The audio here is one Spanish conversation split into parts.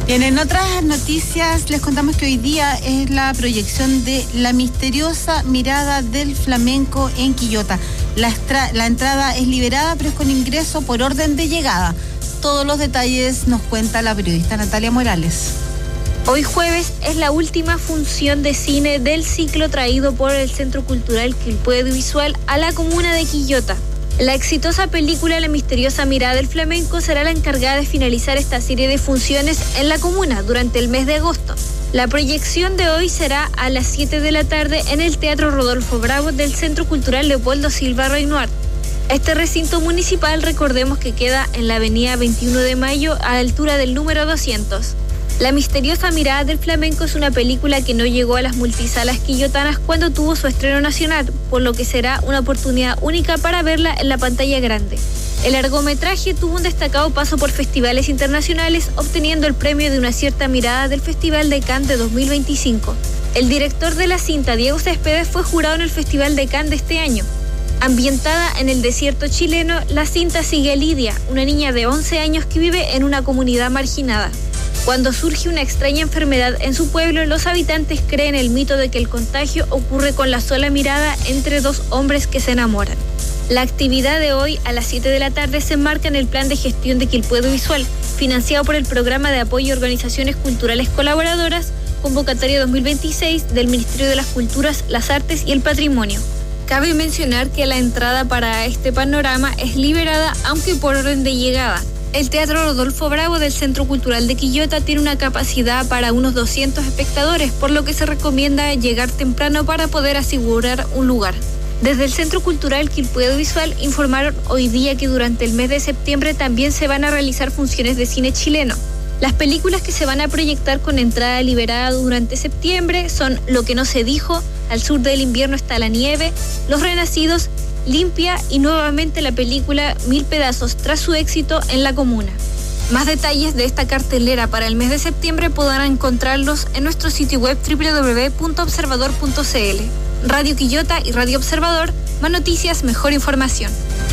Bien, en otras noticias les contamos que hoy día es la proyección de La misteriosa mirada del flamenco en Quillota. La entrada es liberada, pero es con ingreso por orden de llegada. Todos los detalles nos cuenta la periodista Natalia Morales. Hoy jueves es la última función de cine del ciclo traído por el Centro Cultural Quilpué Audiovisual a la comuna de Quillota. La exitosa película La misteriosa mirada del flamenco será la encargada de finalizar esta serie de funciones en la comuna durante el mes de agosto. La proyección de hoy será a las 7 de la tarde en el Teatro Rodolfo Bravo del Centro Cultural Leopoldo Silva Reynoir. Este recinto municipal, recordemos que queda en la avenida 21 de Mayo a la altura del número 200. La misteriosa mirada del flamenco es una película que no llegó a las multisalas quillotanas cuando tuvo su estreno nacional, por lo que será una oportunidad única para verla en la pantalla grande. El largometraje tuvo un destacado paso por festivales internacionales, obteniendo el premio de una cierta mirada del Festival de Cannes de 2025. El director de la cinta, Diego Céspedes, fue jurado en el Festival de Cannes de este año. Ambientada en el desierto chileno, la cinta sigue a Lidia, una niña de 11 años que vive en una comunidad marginada. Cuando surge una extraña enfermedad en su pueblo, los habitantes creen el mito de que el contagio ocurre con la sola mirada entre dos hombres que se enamoran. La actividad de hoy a las 7 de la tarde se enmarca en el plan de gestión de Quilpué Audiovisual, financiado por el Programa de Apoyo a Organizaciones Culturales Colaboradoras, convocatoria 2026 del Ministerio de las Culturas, las Artes y el Patrimonio. Cabe mencionar que la entrada para este panorama es liberada, aunque por orden de llegada. El Teatro Rodolfo Bravo del Centro Cultural de Quillota tiene una capacidad para unos 200 espectadores, por lo que se recomienda llegar temprano para poder asegurar un lugar. Desde el Centro Cultural Quilpué Audiovisual informaron hoy día que durante el mes de septiembre también se van a realizar funciones de cine chileno. Las películas que se van a proyectar con entrada liberada durante septiembre son Lo que no se dijo, Al sur del invierno está la nieve, Los renacidos, Limpia y nuevamente la película Mil pedazos tras su éxito en la comuna. Más detalles de esta cartelera para el mes de septiembre podrán encontrarlos en nuestro sitio web www.observador.cl. Radio Quillota y Radio Observador, más noticias, mejor información.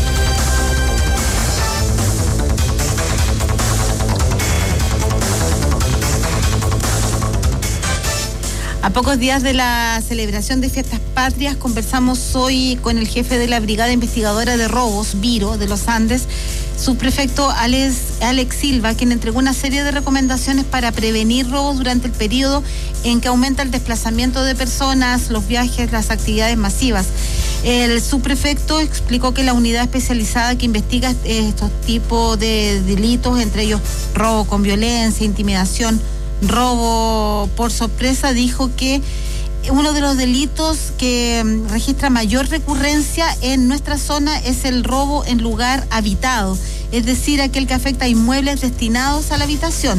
A pocos días de la celebración de Fiestas Patrias, conversamos hoy con el jefe de la Brigada Investigadora de Robos, Viro, de los Andes, subprefecto Alex Silva, quien entregó una serie de recomendaciones para prevenir robos durante el periodo en que aumenta el desplazamiento de personas, los viajes, las actividades masivas. El subprefecto explicó que la unidad especializada que investiga estos tipos de delitos, entre ellos robo con violencia, intimidación, robo por sorpresa, dijo que uno de los delitos que registra mayor recurrencia en nuestra zona es el robo en lugar habitado, es decir, aquel que afecta a inmuebles destinados a la habitación,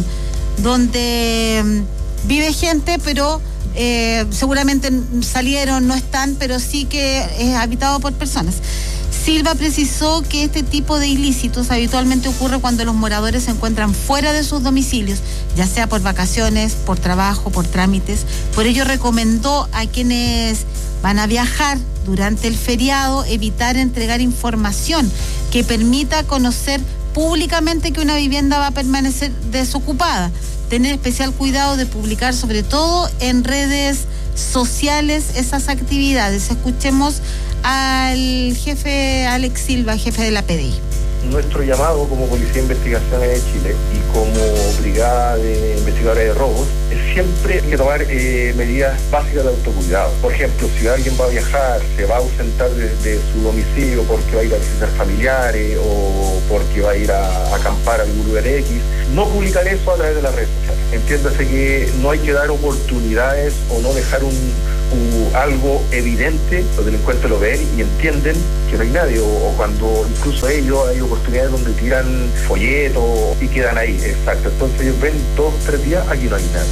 donde vive gente, pero seguramente salieron, no están, pero sí que es habitado por personas. Silva precisó que este tipo de ilícitos habitualmente ocurre cuando los moradores se encuentran fuera de sus domicilios, ya sea por vacaciones, por trabajo, por trámites. Por ello recomendó a quienes van a viajar durante el feriado evitar entregar información que permita conocer públicamente que una vivienda va a permanecer desocupada. Tener especial cuidado de publicar sobre todo en redes sociales esas actividades. Escuchemos al jefe Alex Silva, jefe de la PDI. Nuestro llamado como Policía de Investigaciones de Chile y como Brigada de Investigadores de Robos es siempre que tomar medidas básicas de autocuidado. Por ejemplo, si alguien va a viajar, se va a ausentar de su domicilio porque va a ir a visitar familiares o porque va a ir a acampar a algún lugar X, no publicar eso a través de las redes sociales. Entiéndase que no hay que dar oportunidades o no dejar algo evidente, los delincuentes lo ven y entienden que no hay nadie, o cuando incluso ellos hay oportunidades donde tiran folletos y quedan ahí, exacto, entonces ellos ven 2 o 3 días, aquí no hay nadie.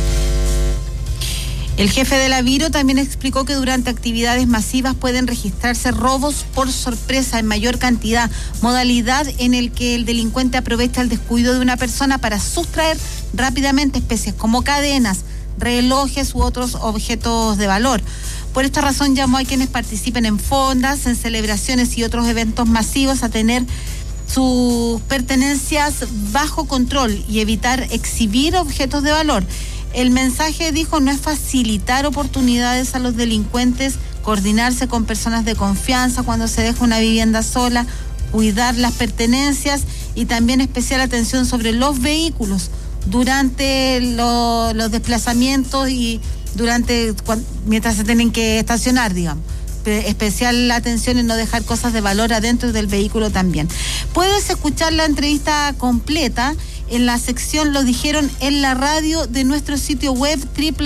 El jefe de la Viro también explicó que durante actividades masivas pueden registrarse robos por sorpresa en mayor cantidad, modalidad en el que el delincuente aprovecha el descuido de una persona para sustraer rápidamente especies como cadenas, relojes u otros objetos de valor. Por esta razón llamó a quienes participen en fondas, en celebraciones y otros eventos masivos a tener sus pertenencias bajo control y evitar exhibir objetos de valor. El mensaje, dijo, no es facilitar oportunidades a los delincuentes, coordinarse con personas de confianza cuando se deja una vivienda sola, cuidar las pertenencias y también especial atención sobre los vehículos durante los desplazamientos y mientras se tienen que estacionar, digamos. Especial atención en no dejar cosas de valor adentro del vehículo también. Puedes escuchar la entrevista completa en la sección Lo Dijeron en la Radio de nuestro sitio web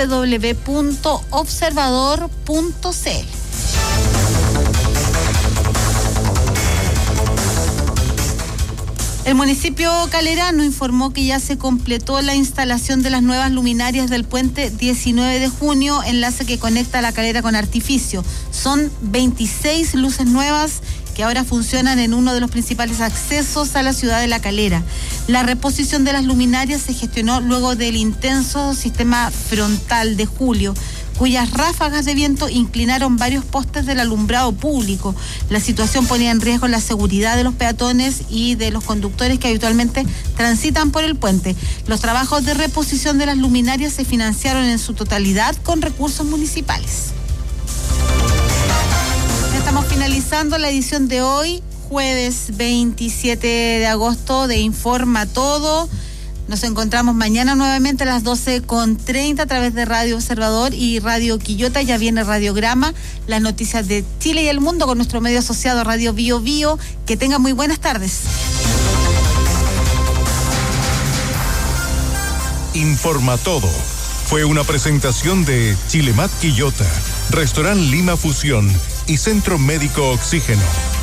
www.observador.cl. El municipio calerano informó que ya se completó la instalación de las nuevas luminarias del puente 19 de junio, enlace que conecta La Calera con Artificio. Son 26 luces nuevas que ahora funcionan en uno de los principales accesos a la ciudad de La Calera. La reposición de las luminarias se gestionó luego del intenso sistema frontal de julio, cuyas ráfagas de viento inclinaron varios postes del alumbrado público. La situación ponía en riesgo la seguridad de los peatones y de los conductores que habitualmente transitan por el puente. Los trabajos de reposición de las luminarias se financiaron en su totalidad con recursos municipales. Estamos finalizando la edición de hoy, jueves 27 de agosto de Informa Todo. Nos encontramos mañana nuevamente a las 12:30 a través de Radio Observador y Radio Quillota. Ya viene Radiograma, las noticias de Chile y el mundo con nuestro medio asociado Radio Bio Bio. Que tengan muy buenas tardes. Informa Todo fue una presentación de Chilemat Quillota, Restaurant Lima Fusión y Centro Médico Oxígeno.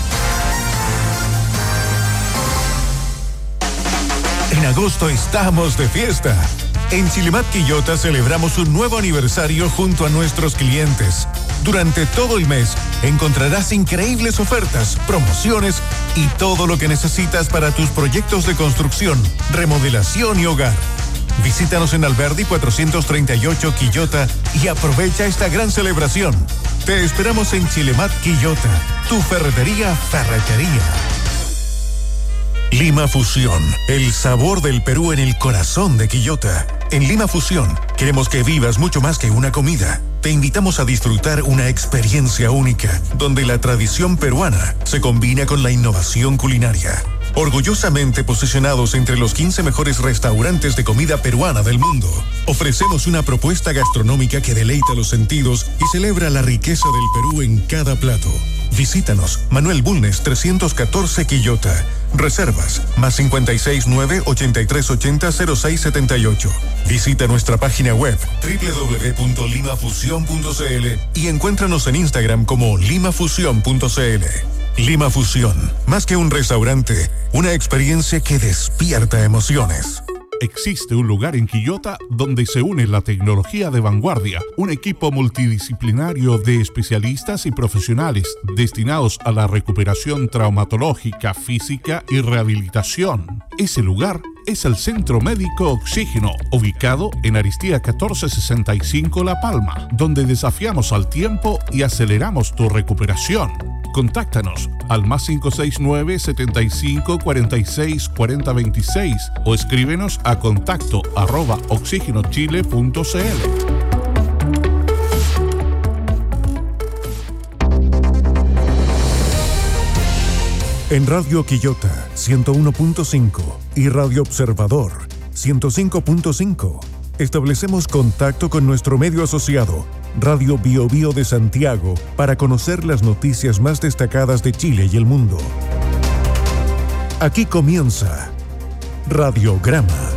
En agosto estamos de fiesta. En Chilemat Quillota celebramos un nuevo aniversario junto a nuestros clientes. Durante todo el mes encontrarás increíbles ofertas, promociones y todo lo que necesitas para tus proyectos de construcción, remodelación y hogar. Visítanos en Alberdi 438 Quillota y aprovecha esta gran celebración. Te esperamos en Chilemat Quillota, tu ferretería. Lima Fusión, el sabor del Perú en el corazón de Quillota. En Lima Fusión, queremos que vivas mucho más que una comida. Te invitamos a disfrutar una experiencia única, donde la tradición peruana se combina con la innovación culinaria. Orgullosamente posicionados entre los 15 mejores restaurantes de comida peruana del mundo, ofrecemos una propuesta gastronómica que deleita los sentidos y celebra la riqueza del Perú en cada plato. Visítanos, Manuel Bulnes 314 Quillota. Reservas, más 569-8380-0678. Visita nuestra página web www.limafusion.cl y encuéntranos en Instagram como limafusion.cl. Lima Fusión, más que un restaurante, una experiencia que despierta emociones. Existe un lugar en Quillota donde se une la tecnología de vanguardia, un equipo multidisciplinario de especialistas y profesionales destinados a la recuperación traumatológica, física y rehabilitación. Ese lugar es el Centro Médico Oxígeno, ubicado en Aristía 1465 La Palma, donde desafiamos al tiempo y aceleramos tu recuperación. Contáctanos al más 569-7546-4026 o escríbenos a contacto@oxigenochile.cl. En Radio Quillota 101.5 y Radio Observador 105.5 establecemos contacto con nuestro medio asociado Radio Bio Bio de Santiago para conocer las noticias más destacadas de Chile y el mundo. Aquí comienza Radiograma.